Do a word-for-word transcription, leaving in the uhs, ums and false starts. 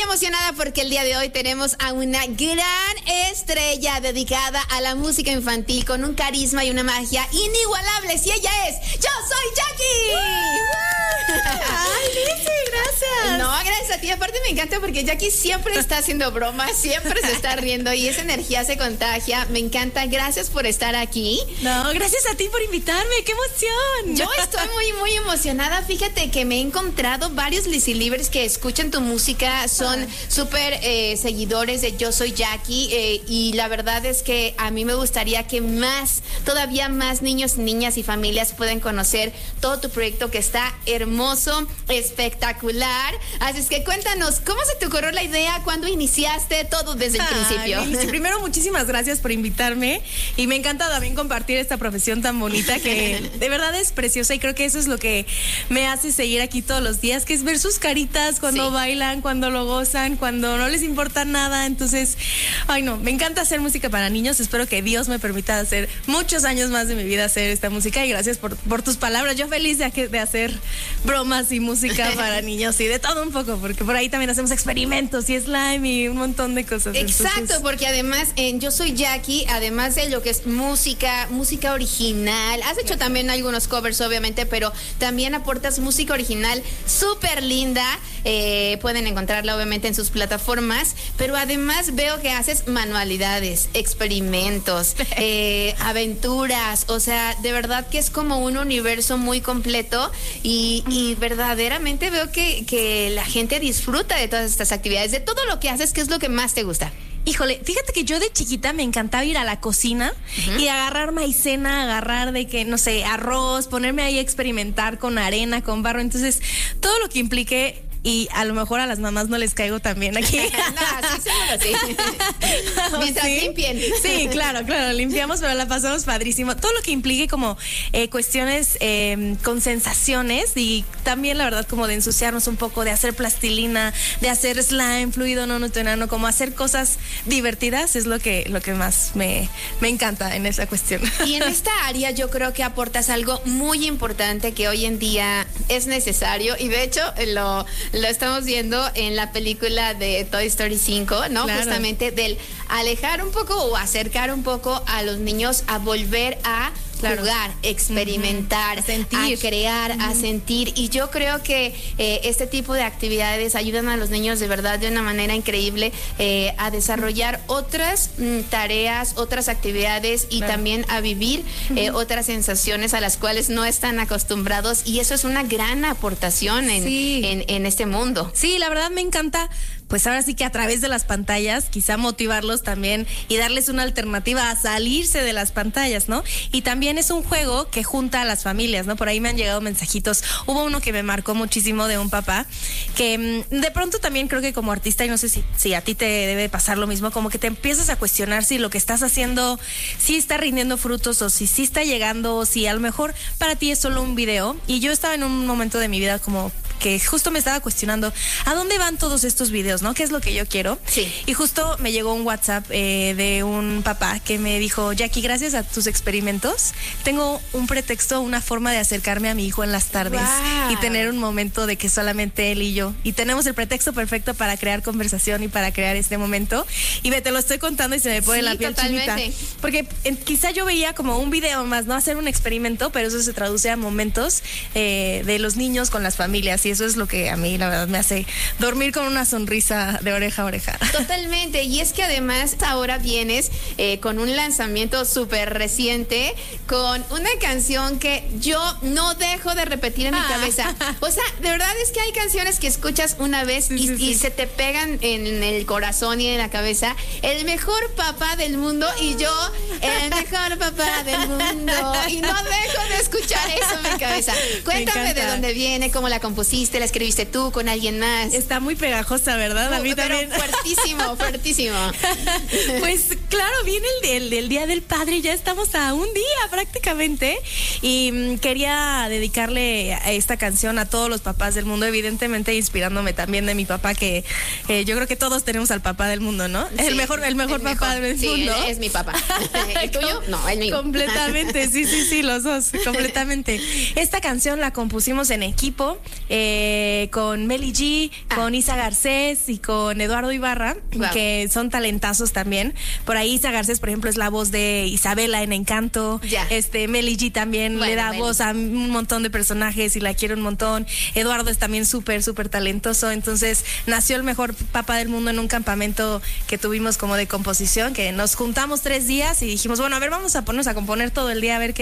emocionada porque el día de hoy tenemos a una gran estrella dedicada a la música infantil con un carisma y una magia inigualables. Y ella es Yo Soy Jackie. Ay, Lizzy, gracias. No, gracias a ti. Aparte me encanta porque Jackie siempre está haciendo bromas, siempre se está riendo y esa energía se contagia. Me encanta. Gracias por estar aquí. No, gracias a ti por invitarme. ¡Qué emoción! Yo estoy muy, muy emocionada. Fíjate que me he encontrado varios Lizzy Livers que escuchan tu música, son súper eh, seguidores de Yo Soy Jackie eh, y la verdad es que a mí me gustaría que más, todavía más niños, niñas y familias puedan conocer todo tu proyecto que está hermoso, espectacular. Así es que cuéntanos, ¿cómo se te ocurrió la idea? ¿Cuándo iniciaste todo desde el Ay, principio? Lizzy, primero, muchísimas gracias por invitarme y me encanta también compartir esta profesión tan bonita que de verdad es preciosa y creo que eso es lo que me hace seguir aquí todos los días, que es ver sus caritas cuando sí. bailan, cuando lo gozan, cuando no les importa nada. Entonces, ay no, me encanta hacer música para niños. Espero que Dios me permita hacer muchos años más de mi vida hacer esta música y gracias por, por tus palabras. Yo feliz de, de hacer bromas y música para niños y de todo un poco, porque por ahí también hacemos experimentos y slime y un montón de cosas. Exacto, entonces, porque además en Yo Soy Jackie, además de lo que es música, música original, has hecho también algunos covers obviamente, pero también aportas música original súper linda. Eh, pueden encontrarla obviamente en sus plataformas, pero además veo que haces manualidades, experimentos, eh, aventuras, o sea, de verdad que es como un universo muy completo y, y verdaderamente veo que, que la gente disfruta de todas estas actividades, de todo lo que haces. ¿Qué es lo que más te gusta? Híjole, fíjate que yo de chiquita me encantaba ir a la cocina uh-huh. y agarrar maicena, agarrar de que, no sé, arroz, ponerme ahí a experimentar con arena, con barro. Entonces, todo lo que implique. Y a lo mejor a las mamás no les caigo también aquí. No, sí, seguro, sí. Mientras ¿Sí? limpien. Sí, claro, claro, limpiamos, pero la pasamos padrísimo. Todo lo que implique como eh, cuestiones eh, con sensaciones y también la verdad como de ensuciarnos un poco, de hacer plastilina, de hacer slime, fluido no newtoniano, como hacer cosas divertidas es lo que, lo que más me, me encanta en esa cuestión. Y en esta área yo creo que aportas algo muy importante que hoy en día es necesario y de hecho lo... Lo estamos viendo en la película de Toy Story cinco, ¿no? Claro. Justamente del alejar un poco o acercar un poco a los niños a volver a Claro. jugar, experimentar, uh-huh. a, sentir. a crear, uh-huh. a sentir. Y yo creo que eh, este tipo de actividades ayudan a los niños de verdad de una manera increíble eh, a desarrollar otras mm, tareas, otras actividades y claro. también a vivir uh-huh. eh, otras sensaciones a las cuales no están acostumbrados. Y eso es una gran aportación en, sí. en, en este mundo. Sí, la verdad me encanta. Pues ahora sí que a través de las pantallas, quizá motivarlos también y darles una alternativa a salirse de las pantallas, ¿no? Y también es un juego que junta a las familias, ¿no? Por ahí me han llegado mensajitos. Hubo uno que me marcó muchísimo de un papá que de pronto también creo que como artista, y no sé si, si a ti te debe pasar lo mismo, como que te empiezas a cuestionar si lo que estás haciendo sí está rindiendo frutos o si sí está llegando o si a lo mejor para ti es solo un video. Y yo estaba en un momento de mi vida como que justo me estaba cuestionando ¿a dónde van todos estos videos, no? ¿Qué es lo que yo quiero? Sí. Y justo me llegó un WhatsApp eh, de un papá que me dijo, Jackie, gracias a tus experimentos, tengo un pretexto, una forma de acercarme a mi hijo en las tardes wow. y tener un momento de que solamente él y yo. Y tenemos el pretexto perfecto para crear conversación y para crear este momento. Y me te lo estoy contando y se me pone sí, la piel totalmente. chinita. Porque eh, quizá yo veía como un video más, ¿no? Hacer un experimento, pero eso se traduce a momentos eh, de los niños con las familias. Y eso es lo que a mí la verdad me hace dormir con una sonrisa de oreja a oreja. Totalmente, y es que además ahora vienes eh, con un lanzamiento súper reciente, con una canción que yo no dejo de repetir en mi ah. cabeza. O sea, de verdad es que hay canciones que escuchas una vez y, sí, sí, y sí. se te pegan en el corazón y en la cabeza. El mejor papá del mundo y yo, el mejor papá del mundo. Y no dejo de escuchar eso en mi cabeza. Cuéntame de dónde viene, cómo la compusiste, la escribiste tú con alguien más. Está muy pegajosa, ¿verdad? A mí Pero también. fuertísimo, fuertísimo. Pues claro, viene el, el, el Día del Padre, ya estamos a un día prácticamente. Y mm, quería dedicarle a esta canción a todos los papás del mundo, evidentemente inspirándome también de mi papá, que eh, yo creo que todos tenemos al papá del mundo, ¿no? Sí, el mejor, el mejor el papá mejor. del sí, mundo. Sí, es mi papá. ¿El tuyo? No, el mío. Completamente, sí, sí, sí, los dos, completamente. Esta canción la compusimos en equipo, eh, con Meli G, ah. con Isa Garcés y con Eduardo Ibarra, wow. que son talentazos también. Por ahí Isa Garcés, por ejemplo, es la voz de Isabela en Encanto. Ya. Este, Meli G también bueno, le da Meli. voz a un montón de personajes y la quiero un montón. Eduardo es también súper, súper talentoso. Entonces, nació el mejor papá del mundo en un campamento que tuvimos como de composición, que nos juntamos tres días y dijimos, bueno, a ver, vamos a ponernos a componer todo el día a ver qué